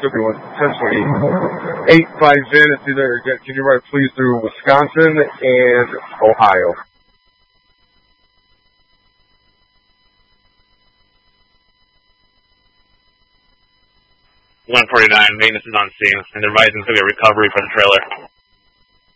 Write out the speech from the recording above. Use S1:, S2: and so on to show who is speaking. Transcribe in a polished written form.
S1: could be one, potentially 8-5 VIN. It's either can you ride please through Wisconsin and Ohio.
S2: 149, maintenance is on scene, and they're advising to be a recovery for the trailer.